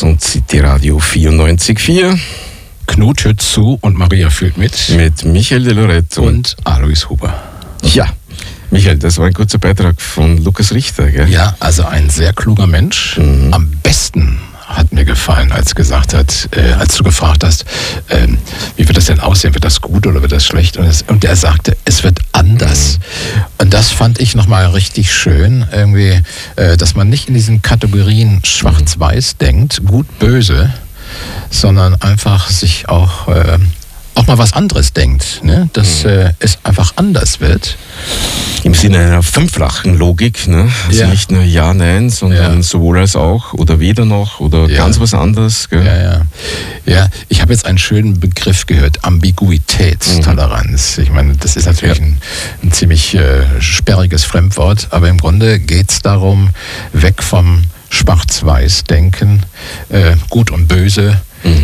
und City Radio 94.4. Knut hört zu und Maria fühlt mit. Mit Michael de Lorette und Alois Huber. Ja, Michael, das war ein kurzer Beitrag von Lukas Richter, gell? Ja, also ein sehr kluger Mensch. Am besten hat mir gefallen, als gesagt hat, als du gefragt hast, wie wird das denn aussehen? Wird das gut oder wird das schlecht? Und er sagte, es wird anders. Und das fand ich nochmal richtig schön, irgendwie, dass man nicht in diesen Kategorien schwarz-weiß denkt, gut, böse, sondern einfach sich auch mal was anderes denkt, ne? Dass es einfach anders wird. Im Sinne einer fünffachen Logik, ne? Also nicht nur Ja, Nein, sondern sowohl als auch oder weder noch oder ganz was anderes. Gell? Ja, ich habe jetzt einen schönen Begriff gehört, Ambiguitätstoleranz. Ich meine, das ist natürlich ein ziemlich sperriges Fremdwort, aber im Grunde geht es darum, weg vom Schwarz-Weiß-Denken, gut und böse,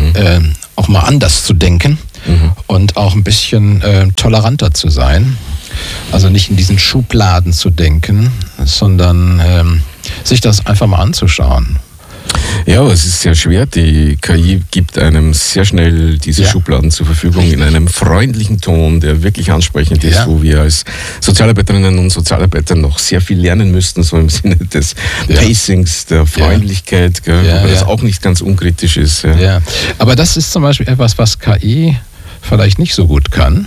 auch mal anders zu denken und auch ein bisschen toleranter zu sein. Also nicht in diesen Schubladen zu denken, sondern sich das einfach mal anzuschauen. Ja, aber es ist sehr schwer. Die KI gibt einem sehr schnell diese Schubladen zur Verfügung in einem freundlichen Ton, der wirklich ansprechend ist, wo wir als Sozialarbeiterinnen und Sozialarbeiter noch sehr viel lernen müssten, so im Sinne des Pacings, der Freundlichkeit, aber das auch nicht ganz unkritisch ist. Ja. Aber das ist zum Beispiel etwas, was KI vielleicht nicht so gut kann.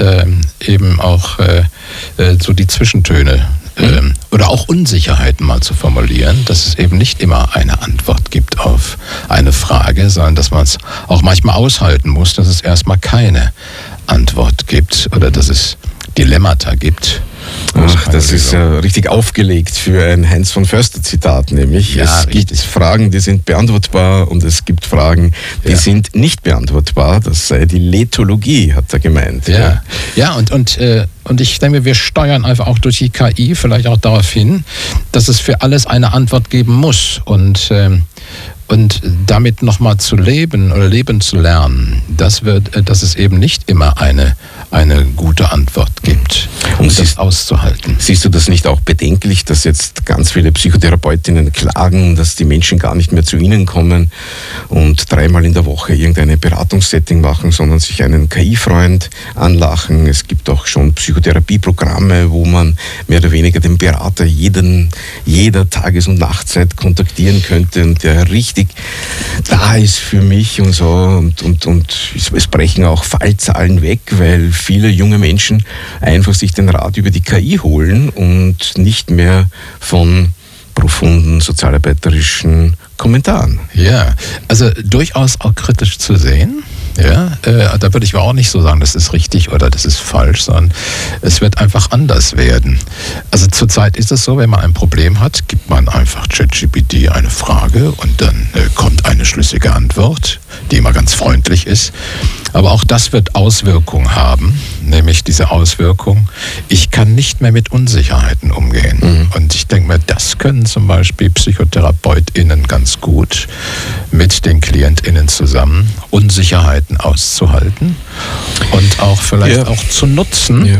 Eben auch so die Zwischentöne oder auch Unsicherheiten mal zu formulieren, dass es eben nicht immer eine Antwort gibt auf eine Frage, sondern dass man es auch manchmal aushalten muss, dass es erstmal keine Antwort gibt oder dass es Dilemmata gibt. Ach, das ist richtig aufgelegt für ein Heinz von Förster Zitat, nämlich es gibt Fragen, die sind beantwortbar und es gibt Fragen, die sind nicht beantwortbar. Das sei die Lethologie, hat er gemeint. Und ich denke, wir steuern einfach auch durch die KI vielleicht auch darauf hin, dass es für alles eine Antwort geben muss und damit nochmal zu leben oder leben zu lernen, dass es eben nicht immer eine gute Antwort gibt, um das auszuhalten. Siehst du das nicht auch bedenklich, dass jetzt ganz viele Psychotherapeutinnen klagen, dass die Menschen gar nicht mehr zu ihnen kommen und 3-mal in der Woche irgendeine Beratungssetting machen, sondern sich einen KI-Freund anlachen? Es gibt auch schon Psychotherapieprogramme, wo man mehr oder weniger den Berater jeder Tages- und Nachtzeit kontaktieren könnte und der richtig da ist für mich und so. Und es brechen auch Fallzahlen weg, weil viele junge Menschen einfach sich den Rat über die KI holen und nicht mehr von profunden sozialarbeiterischen Kommentaren. Ja, also durchaus auch kritisch zu sehen. Ja, da würde ich aber auch nicht so sagen, das ist richtig oder das ist falsch, sondern es wird einfach anders werden. Also zurzeit ist es so, wenn man ein Problem hat, gibt man einfach ChatGPT eine Frage und dann kommt eine schlüssige Antwort, die immer ganz freundlich ist. Aber auch das wird Auswirkungen haben, nämlich diese Auswirkung, ich kann nicht mehr mit Unsicherheiten umgehen. Und ich denke mir, das können zum Beispiel PsychotherapeutInnen ganz gut mit den KlientInnen zusammen, Unsicherheiten auszuhalten und auch vielleicht auch zu nutzen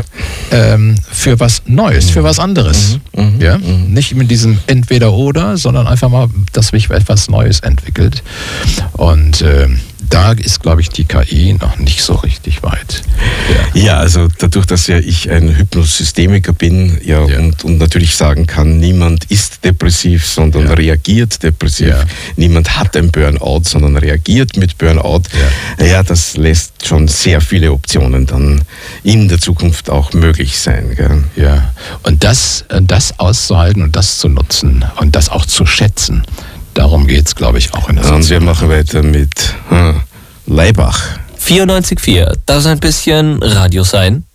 für was Neues, für was anderes. Nicht mit diesem Entweder-Oder, sondern einfach mal, dass sich etwas Neues entwickelt. Und da ist, glaube ich, die KI noch nicht so richtig weit. Ja, also dadurch, dass ja ich ein Hypnosystemiker bin und natürlich sagen kann, niemand ist depressiv, sondern reagiert depressiv. Niemand hat ein Burnout, sondern reagiert mit Burnout. Das lässt schon sehr viele Optionen dann in der Zukunft auch möglich sein. Gell? Ja, und das auszuhalten und das zu nutzen und das auch zu schätzen, darum geht es, glaube ich, auch in der Soziologie. Und wir machen weiter mit Leibach. 94.4, das ist ein bisschen Radio sein.